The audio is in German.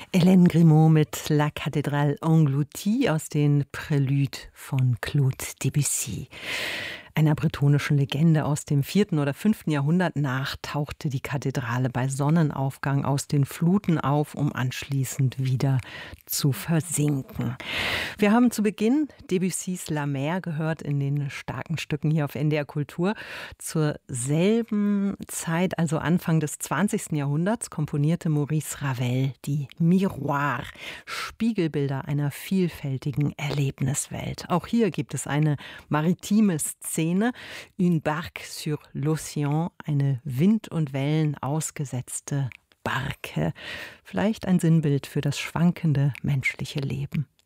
Hélène Grimaud mit La Cathédrale engloutie aus den Préludes von Claude Debussy. Einer bretonischen Legende aus dem 4. oder 5. Jahrhundert nach tauchte die Kathedrale bei Sonnenaufgang aus den Fluten auf, um anschließend wieder zu versinken. Wir haben zu Beginn Debussys La Mer gehört in den starken Stücken hier auf NDR Kultur. Zur selben Zeit, also Anfang des 20. Jahrhunderts, komponierte Maurice Ravel die Miroir, Spiegelbilder einer vielfältigen Erlebniswelt. Auch hier gibt es eine maritime Szene, Une barque sur l'océan, eine Wind und Wellen ausgesetzte Barke. Vielleicht ein Sinnbild für das schwankende menschliche Leben.